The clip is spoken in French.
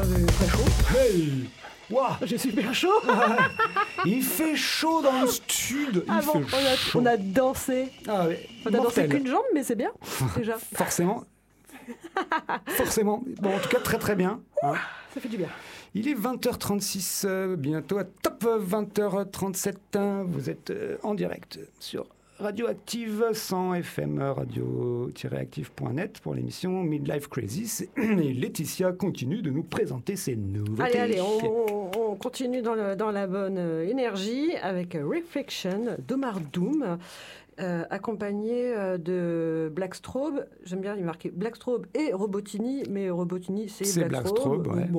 avez très chaud. Hey! Waouh! J'ai super chaud. Il fait chaud dans le stud. Ah bon, on a dansé. Ah ouais, On a dansé mortel. qu'une jambe, mais c'est bien, déjà. Forcément. Forcément. Bon, en tout cas, très très bien. Hein. Ça fait du bien. Il est 20h36, bientôt à top 20h37. Vous êtes en direct sur Radioactive 100 FM, radio-active.net pour l'émission Midlife Crisis. Et Laetitia continue de nous présenter ses nouveautés. Allez, on continue dans la bonne énergie avec Reflection d'Omar Doom, accompagné de Blackstrobe. J'aime bien, il est marqué Blackstrobe et Robotini, mais Robotini, c'est Blackstrobe. Ouais. Bon,